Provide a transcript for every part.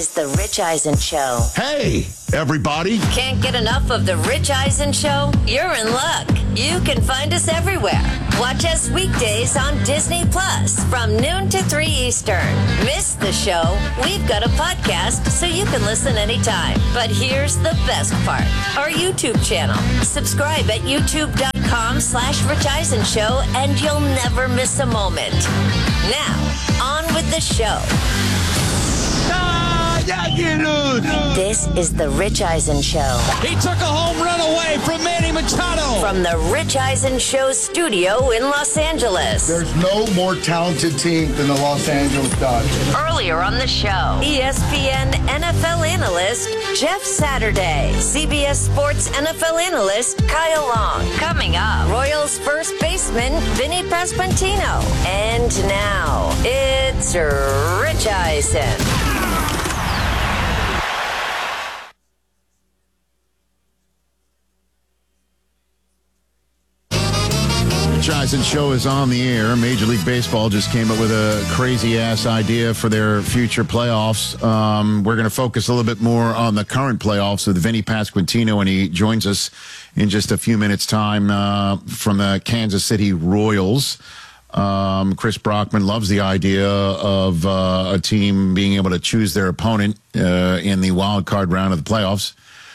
It's the Rich Eisen Show. Hey, everybody. Can't get enough of the Rich Eisen Show? You're in luck. You can find us everywhere. Watch us weekdays on Disney Plus from noon to 3 Eastern. Miss the show? We've got a podcast so you can listen anytime. But here's the best part. Our YouTube channel. Subscribe at youtube.com/Rich Eisen Show and you'll never miss a moment. Now, on with the show. This is the Rich Eisen Show. He took a home run away from Manny Machado. From the Rich Eisen Show studio in Los Angeles. There's no more talented team than the Los Angeles Dodgers. Earlier on the show, ESPN NFL analyst Jeff Saturday, CBS Sports NFL analyst Kyle Long. Coming up, Royals first baseman Vinny Pasquantino. And now, it's Rich Eisen. Rich Eisen Show is on the air. Major League Baseball just came up with a crazy-ass idea for their future playoffs. We're going to focus a little bit more on the current playoffs with Vinny Pasquantino, and he joins us in just a few minutes' time from the Kansas City Royals. Chris Brockman loves the idea of a team being able to choose their opponent in the wild card round of the playoffs.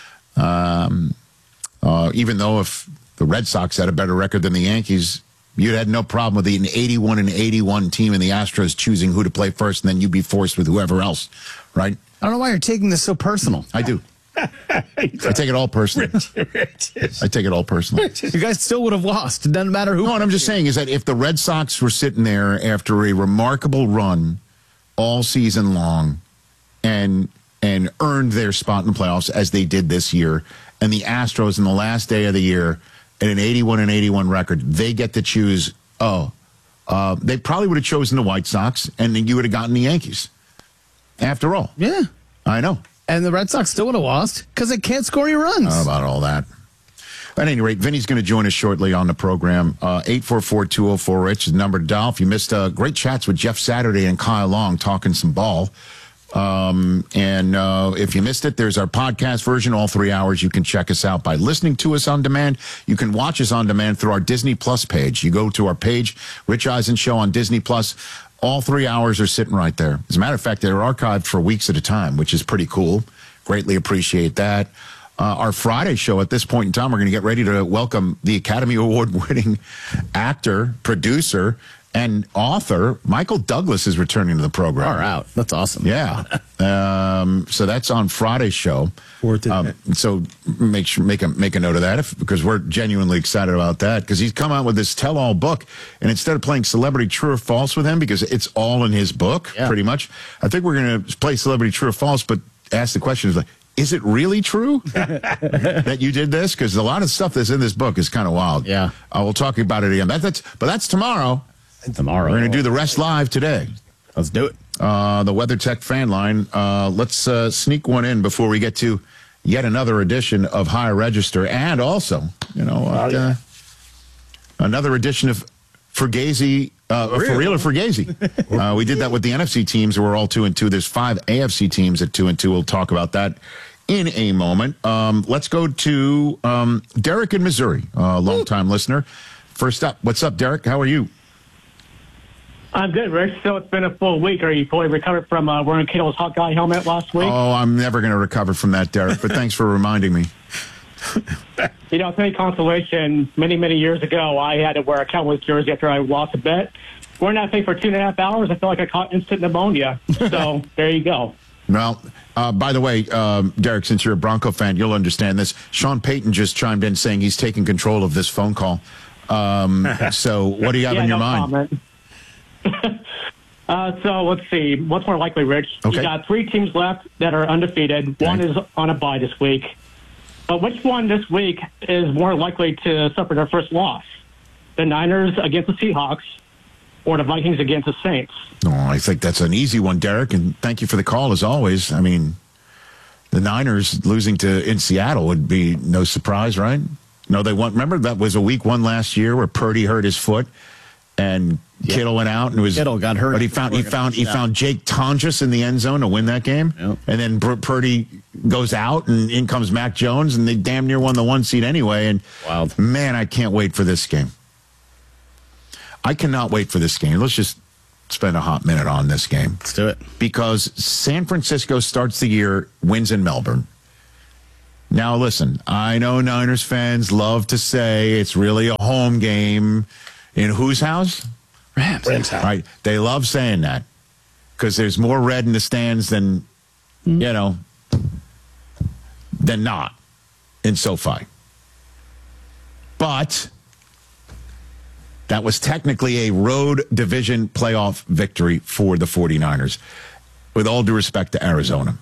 Even though if the Red Sox had a better record than the Yankees, you'd had no problem with an 81-81 team and the Astros choosing who to play first, and then you'd be forced with whoever else, right? I don't know why you're taking this so personal. I do. I take it all personally. I take it all personally. You guys still would have lost. It doesn't matter who. No, what I'm just saying is that if the Red Sox were sitting there after a remarkable run all season long and earned their spot in the playoffs as they did this year, and the Astros in the last day of the year at an 81-81 record, they get to choose, they probably would have chosen the White Sox, and then you would have gotten the Yankees. After all. Yeah. I know. And the Red Sox still would have lost because they can't score any runs. How about all that? At any rate, Vinny's going to join us shortly on the program. 844-204-RICH is the number to dial. If you missed great chats with Jeff Saturday and Kyle Long talking some ball. If you missed it, there's our podcast version, all 3 hours. You can check us out by listening to us on demand. You can watch us on demand through our Disney Plus page. You go to our page, Rich Eisen Show on Disney Plus. All 3 hours are sitting right there. As a matter of fact, they're archived for weeks at a time, which is pretty cool. Greatly appreciate that. Our Friday show, at this point in time, we're going to get ready to welcome the Academy Award-winning actor, producer, and author Michael Douglas is returning to the program. Far out. That's awesome. Yeah. So that's on Friday's show. So make a note of that because we're genuinely excited about that because he's come out with this tell-all book, and instead of playing Celebrity True or False with him because it's all in his book, pretty much, I think we're going to play Celebrity True or False, but ask the question is it really true that you did this? Because a lot of stuff that's in this book is kind of wild. Yeah. We'll talk about it again. But that's tomorrow. Tomorrow. We're going to do the rest live today. Let's do it. The WeatherTech fan line. Let's sneak one in before we get to yet another edition of Higher Register, and also, another edition of Fugazi, For Real or Fugazi. We did that with the NFC teams. We're all 2-2. There's 5 AFC teams at 2-2. We'll talk about that in a moment. Let's go to Derek in Missouri, a longtime listener. First up, what's up, Derek? How are you? I'm good, Rich. So it's been a full week. Are you fully recovered from wearing Kittle's Hawkeye helmet last week? Oh, I'm never going to recover from that, Derek, but thanks for reminding me. You know, to any consolation, many, many years ago, I had to wear a Cowboys jersey after I lost a bet. Wearing that thing for 2.5 hours, I felt like I caught instant pneumonia. So there you go. Well, by the way, Derek, since you're a Bronco fan, you'll understand this. Sean Payton just chimed in saying he's taking control of this phone call. So what do you have in your mind? Comment. So let's see. What's more likely, Rich? Okay. You got 3 teams left that are undefeated. Okay. One is on a bye this week. But which one this week is more likely to suffer their first loss? The Niners against the Seahawks or the Vikings against the Saints? Oh, I think that's an easy one, Derek, and thank you for the call as always. I mean, the Niners losing in Seattle would be no surprise, right? No, they won. Remember that was a week 1 last year where Purdy hurt his foot and Kittle went out and Kittle got hurt. But he found Jake Tonjes in the end zone to win that game. Yep. And then Purdy goes out, and in comes Mac Jones, and they damn near won the 1 seed anyway. And Wild. Man, I can't wait for this game. I cannot wait for this game. Let's just spend a hot minute on this game. Let's do it. Because San Francisco starts the year, wins in Melbourne. Now, listen, I know Niners fans love to say it's really a home game. In whose house? Rams house. Right. They love saying that because there's more red in the stands than, than not in SoFi. But that was technically a road division playoff victory for the 49ers, with all due respect to Arizona.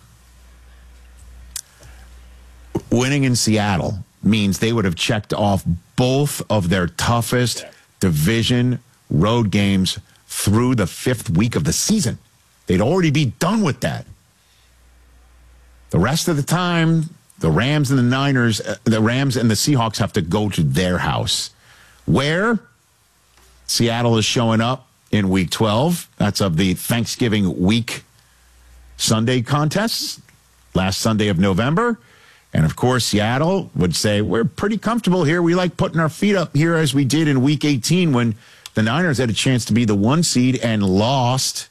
Winning in Seattle means they would have checked off both of their toughest division road games through the 5th week of the season. They'd already be done with that. The rest of the time, the Rams and the Niners, the Rams and the Seahawks have to go to their house. Where? Seattle is showing up in week 12. That's of the Thanksgiving week Sunday contests, last Sunday of November. And, of course, Seattle would say, we're pretty comfortable here. We like putting our feet up here as we did in Week 18 when the Niners had a chance to be the 1 seed and lost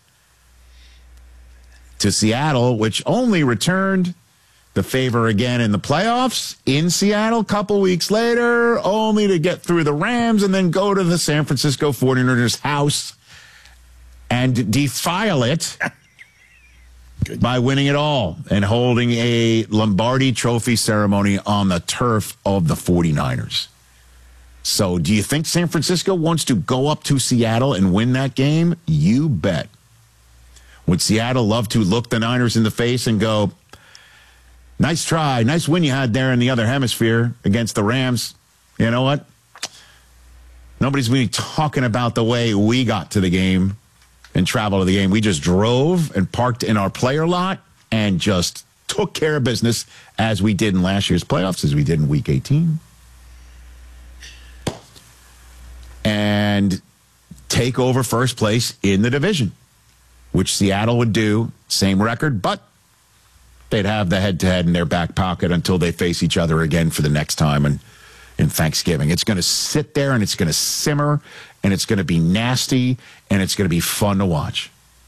to Seattle, which only returned the favor again in the playoffs in Seattle a couple weeks later, only to get through the Rams and then go to the San Francisco 49ers house and defile it. By winning it all and holding a Lombardi Trophy ceremony on the turf of the 49ers. So do you think San Francisco wants to go up to Seattle and win that game? You bet. Would Seattle love to look the Niners in the face and go, nice try, nice win you had there in the other hemisphere against the Rams? You know what? Nobody's really talking about the way we got to the game and travel to the game. We just drove and parked in our player lot and just took care of business as we did in last year's playoffs, as we did in Week 18. And take over first place in the division, which Seattle would do. Same record, but they'd have the head-to-head in their back pocket until they face each other again for the next time in Thanksgiving. It's going to sit there and it's going to simmer and it's going to be nasty and it's going to be fun to watch.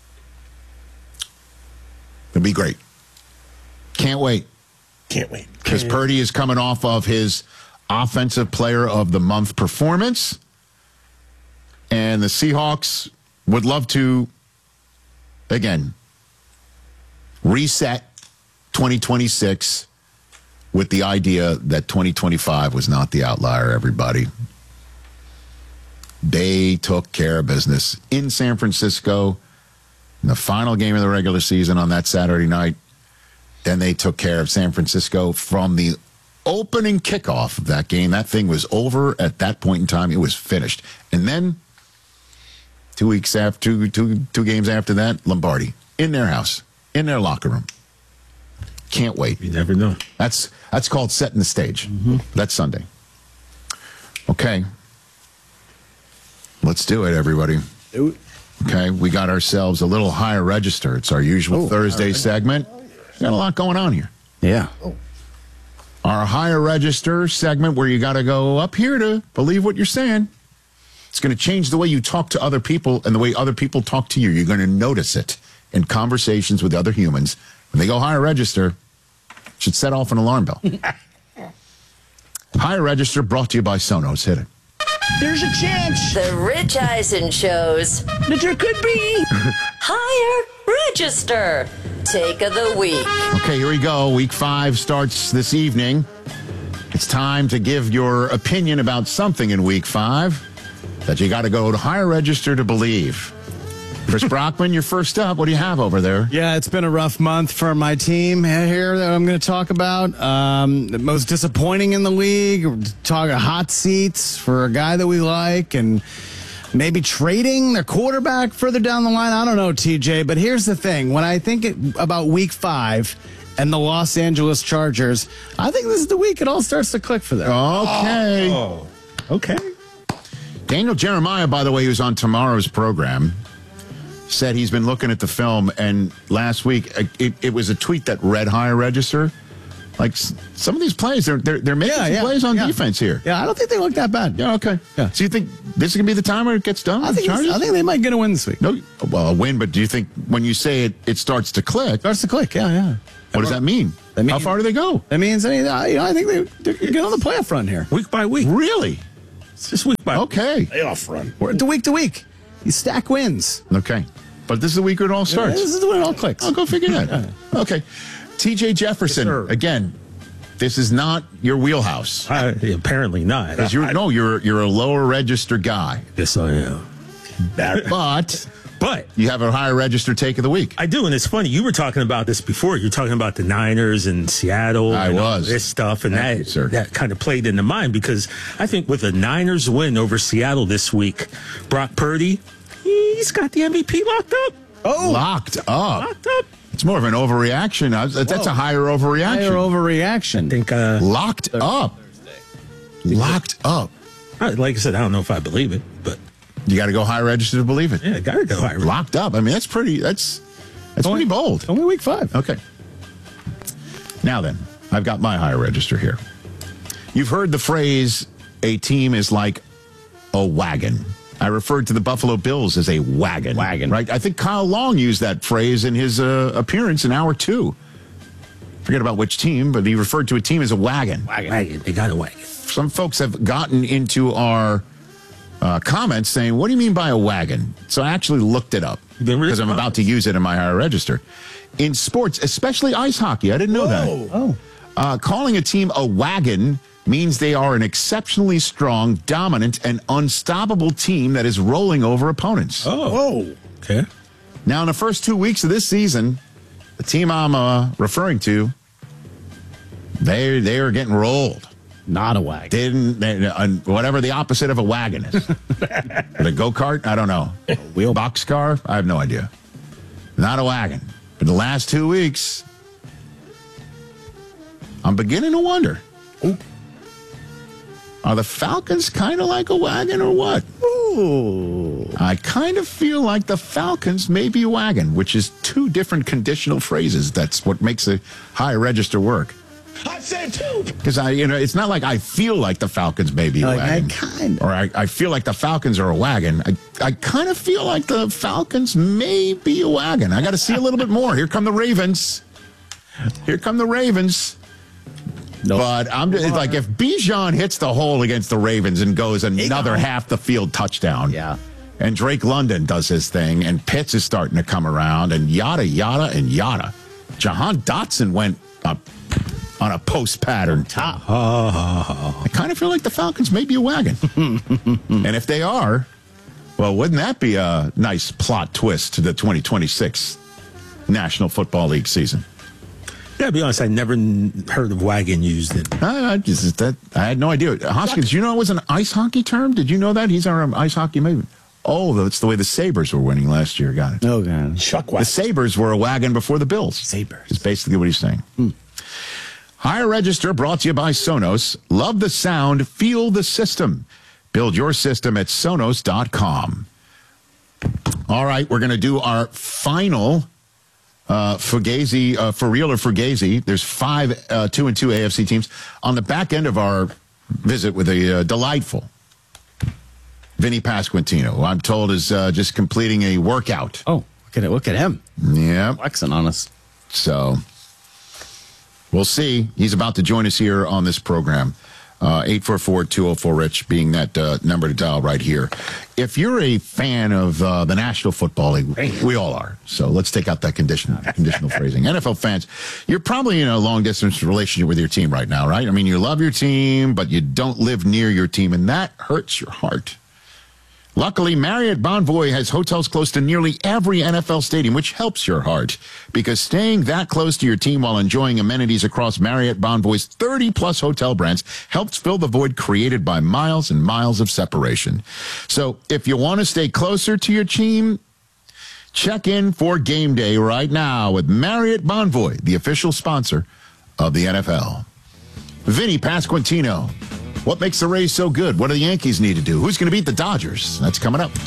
It'll be great. Can't wait. Can't wait. Because Purdy is coming off of his Offensive Player of the Month performance. And the Seahawks would love to, again, reset 2026 with the idea that 2025 was not the outlier, everybody. They took care of business in San Francisco in the final game of the regular season on that Saturday night. Then they took care of San Francisco from the opening kickoff of that game. That thing was over at that point in time. It was finished. And then 2 weeks after, two games after that, Lombardi in their house, in their locker room. Can't wait. You never know. That's called setting the stage. Mm-hmm. That's Sunday. Okay. Let's do it, everybody. Okay, we got ourselves a little higher register. It's our usual Thursday segment. Got a lot going on here. Yeah. Our higher register segment where you got to go up here to believe what you're saying. It's going to change the way you talk to other people and the way other people talk to you. You're going to notice it in conversations with other humans. When they go higher register, it should set off an alarm bell. Higher register brought to you by Sonos. Hit it. There's a chance The Rich Eisen shows that there could be. Higher Register Take of the Week. Okay, here we go. Week 5 starts this evening. It's time to give your opinion about something in Week 5 that you got to go to higher register to believe. Chris Brockman, you're first up. What do you have over there? Yeah, it's been a rough month for my team here that I'm going to talk about. The most disappointing in the league. Talk hot seats for a guy that we like and maybe trading their quarterback further down the line. I don't know, TJ, but here's the thing. When I think about Week 5 and the Los Angeles Chargers, I think this is the week it all starts to click for them. Okay. Oh, okay. Daniel Jeremiah, by the way, who's on tomorrow's program, said he's been looking at the film, and last week it was a tweet that read higher register. Like some of these plays, they're making some plays on defense here. Yeah, I don't think they look that bad. Yeah, okay. Yeah. So you think this is gonna be the time where it gets done? I think they might get a win this week. No, well, a win, but do you think when you say it starts to click? Starts to click. Yeah. What does that mean? How far do they go? That means I think they're getting on the playoff run here. Week by week. Really? It's just week by week. Okay. Playoff run. We're to week to week. You stack wins. Okay. But this is the week where it all starts. This is when it all clicks. I'll go figure that. Okay. TJ Jefferson, Yes, sir. again, this is not your wheelhouse. Apparently not. 'Cause you're a lower register guy. Yes, I am. But But you have a higher register take of the week. I do, and it's funny. You were talking about this before. You're talking about the Niners and Seattle and all this stuff, and Thank you, sir. that kind of played into mine because I think with the Niners win over Seattle this week, Brock Purdy, he's got the MVP locked up. Locked up. Locked up. It's more of an overreaction. That's a higher overreaction. Higher overreaction. I think, Locked up. Locked up. like I said, I don't know if I believe it, but You got to go high register to believe it. yeah, gotta go higher. Locked up. I mean, that's pretty bold. Only week 5. Okay. Now then, I've got my higher register here. You've heard the phrase, a team is like a wagon. I referred to the Buffalo Bills as a wagon. Right? I think Kyle Long used that phrase in his appearance in hour 2. Forget about which team, but he referred to a team as a wagon. Wagon. They got a wagon. Some folks have gotten into our comments saying, what do you mean by a wagon? So I actually looked it up Been really because I'm about to use it in my higher register. In sports, especially ice hockey, I didn't know that. Calling a team a wagon means they are an exceptionally strong, dominant, and unstoppable team that is rolling over opponents. Okay. Now, in the first 2 weeks of this season, the team I'm referring to, they are getting rolled. Not a wagon. Whatever the opposite of a wagon is. The go-kart? I don't know. Wheel boxcar? I have no idea. Not a wagon. But the last 2 weeks, I'm beginning to wonder. Are the Falcons kind of like a wagon or what? I kind of feel like the Falcons may be a wagon, which is 2 different conditional phrases. That's what makes a high register work. I said too. Because it's not like I feel like the Falcons may be a wagon. Or I feel like the Falcons are a wagon. I kind of feel like the Falcons may be a wagon. I got to see a little bit more. Here come the Ravens. Nope. But I'm just, like, if Bijan hits the hole against the Ravens and goes another half the field touchdown. Yeah. And Drake London does his thing, and Pitts is starting to come around, and yada, yada, and yada. Jahan Dotson went up on a post pattern. I kind of feel like the Falcons may be a wagon. And if they are, well, wouldn't that be a nice plot twist to the 2026 National Football League season? Yeah, to be honest, I never heard of wagon used in. I had no idea. Hoskins, you know it was an ice hockey term? Did you know that? He's our ice hockey maybe. Oh, that's the way the Sabres were winning last year. Got it. Oh, God. Chuck The wagon. Sabres were a wagon before the Bills. Sabres. Is basically what he's saying. Higher Register brought to you by Sonos. Love the sound, feel the system. Build your system at Sonos.com. All right, we're going to do our final Fugazi, for real or Fugazi. There's 5 2-2 AFC teams. On the back end of our visit with a delightful Vinny Pasquantino, who I'm told is just completing a workout. Oh, look at him. Yeah. Flexing on us. So we'll see. He's about to join us here on this program. 844-204-RICH being that number to dial right here. If you're a fan of the National Football League, we all are. So let's take out that conditional phrasing. NFL fans, you're probably in a long-distance relationship with your team right now, right? I mean, you love your team, but you don't live near your team, and that hurts your heart. Luckily, Marriott Bonvoy has hotels close to nearly every NFL stadium, which helps your heart, because staying that close to your team while enjoying amenities across Marriott Bonvoy's 30-plus hotel brands helps fill the void created by miles and miles of separation. So if you want to stay closer to your team, check in for game day right now with Marriott Bonvoy, the official sponsor of the NFL. Vinny Pasquantino What makes the Rays so good? What do the Yankees need to do? Who's going to beat the Dodgers? That's coming up.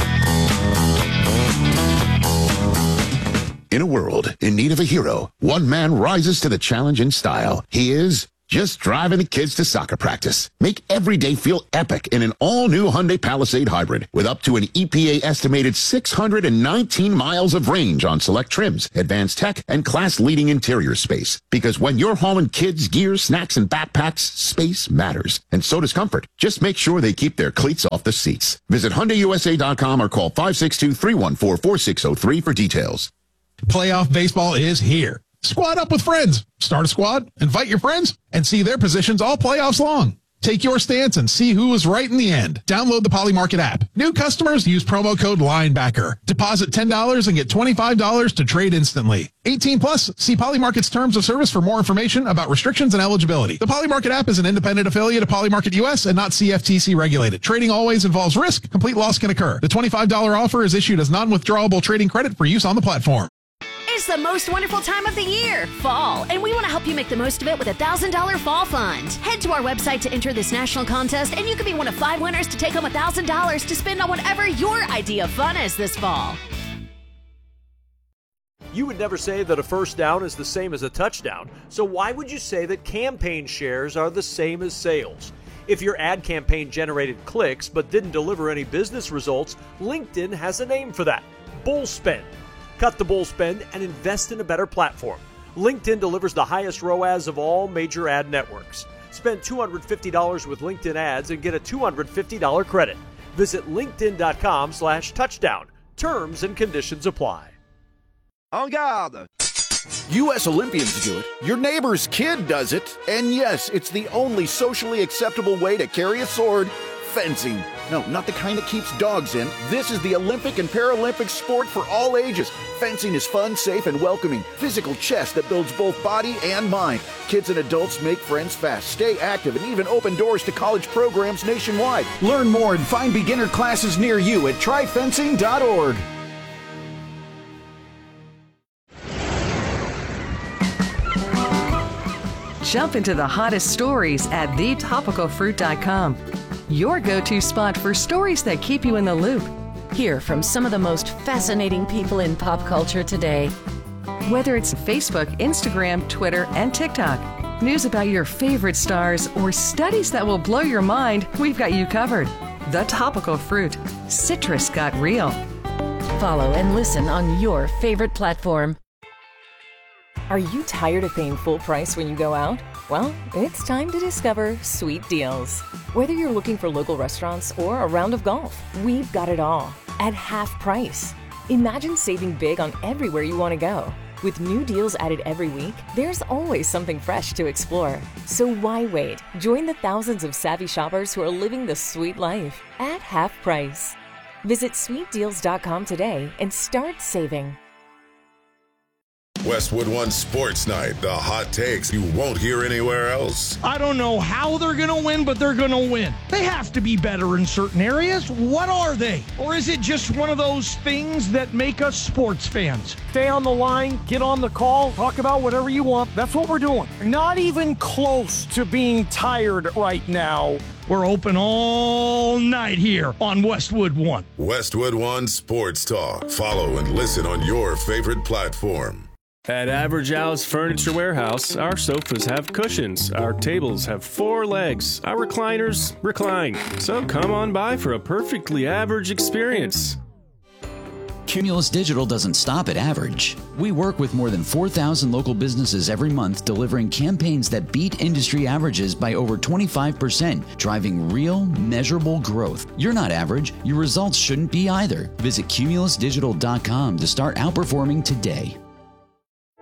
In a world in need of a hero, one man rises to the challenge in style. He is just driving the kids to soccer practice. Make every day feel epic in an all-new Hyundai Palisade Hybrid with up to an EPA estimated 619 miles of range on select trims, advanced tech, and class-leading interior space. Because when you're hauling kids, gear, snacks, and backpacks, space matters. And so does comfort. Just make sure they keep their cleats off the seats. Visit HyundaiUSA.com or call 562-314-4603 for details. Playoff baseball is here. Squad up with friends. Start a squad, invite your friends, and see their positions all playoffs long. Take your stance and see who was right in the end. Download the Polymarket app. New customers use promo code LINEBACKER. Deposit $10 and get $25 to trade instantly. 18 plus. See Polymarket's terms of service for more information about restrictions and eligibility. The Polymarket app is an independent affiliate of Polymarket US and not CFTC regulated. Trading always involves risk. Complete loss can occur. The $25 offer is issued as non-withdrawable trading credit for use on the platform. It's the most wonderful time of the year, fall, and we want to help you make the most of it with a $1,000 fall fund. Head to our website to enter this national contest, and you could be one of 5 winners to take home $1,000 to spend on whatever your idea of fun is this fall. You would never say that a first down is the same as a touchdown, so why would you say that campaign shares are the same as sales? If your ad campaign generated clicks but didn't deliver any business results, LinkedIn has a name for that: bull spend. Cut the bull spend and invest in a better platform. LinkedIn delivers the highest ROAS of all major ad networks. Spend $250 with LinkedIn ads and get a $250 credit. Visit linkedin.com/touchdown. Terms and conditions apply. En garde! U.S. Olympians do it. Your neighbor's kid does it. And yes, it's the only socially acceptable way to carry a sword. Fencing. No, not the kind that keeps dogs in. This is the Olympic and Paralympic sport for all ages. Fencing is fun, safe, and welcoming. Physical chess that builds both body and mind. Kids and adults make friends fast, stay active, and even open doors to college programs nationwide. Learn more and find beginner classes near you at tryfencing.org. Jump into the hottest stories at thetopicalfruit.com. Your go-to spot for stories that keep you in the loop. Hear from some of the most fascinating people in pop culture today. Whether it's Facebook, Instagram, Twitter, and TikTok, news about your favorite stars, or studies that will blow your mind, we've got you covered. The Topical Fruit. Citrus got real. Follow and listen on your favorite platform. Are you tired of paying full price when you go out? Well, it's time to discover Sweet Deals. Whether you're looking for local restaurants or a round of golf, we've got it all at half price. Imagine saving big on everywhere you want to go. With new deals added every week, there's always something fresh to explore. So why wait? Join the thousands of savvy shoppers who are living the sweet life at half price. Visit sweetdeals.com today and start saving. Westwood One Sports Night, the hot takes you won't hear anywhere else. I don't know how they're going to win, but they're going to win. They have to be better in certain areas. What are they? Or is it just one of those things that make us sports fans? Stay on the line, get on the call, talk about whatever you want. That's what we're doing. Not even close to being tired right now. We're open all night here on Westwood One. Westwood One Sports Talk. Follow and listen on your favorite platform. At Average Al's Furniture Warehouse, our sofas have cushions, our tables have 4 legs, our recliners recline. So come on by for a perfectly average experience. Cumulus Digital doesn't stop at average. We work with more than 4,000 local businesses every month, delivering campaigns that beat industry averages by over 25%, driving real, measurable growth. You're not average. Your results shouldn't be either. Visit cumulusdigital.com to start outperforming today.